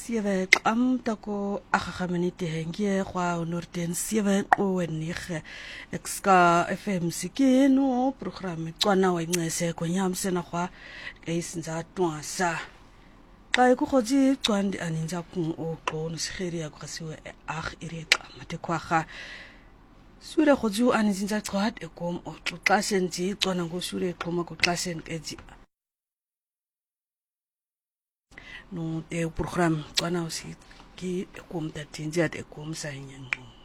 7 tako agagaminite hengie kwa Norden 7 owenige exka FM sikino program tswana wa incese konyamsena kwa eisinza twasa xa ikukhoji cwandi aninza kung oqono sikhiriya kwasiwe iriqa matekwaga sure khoju aninza cwad ekom oxasenji cwana ngosure eqoma koxasen keji no te program cwana usi ki ekom tatinja ekom sa inyanqo